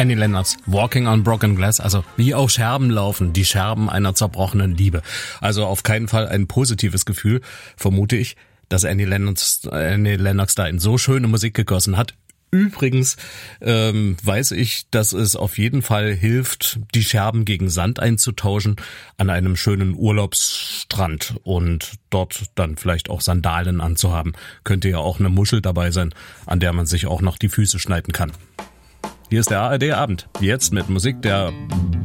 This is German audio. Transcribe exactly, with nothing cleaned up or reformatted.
Annie Lennox, Walking on Broken Glass, also wie auf Scherben laufen, die Scherben einer zerbrochenen Liebe. Also auf keinen Fall ein positives Gefühl, vermute ich, dass Annie Lennox, Annie Lennox da in so schöne Musik gegossen hat. Übrigens ähm, weiß ich, dass es auf jeden Fall hilft, die Scherben gegen Sand einzutauschen an einem schönen Urlaubsstrand und dort dann vielleicht auch Sandalen anzuhaben. Könnte ja auch eine Muschel dabei sein, an der man sich auch noch die Füße schneiden kann. Hier ist der A R D Abend, jetzt mit Musik der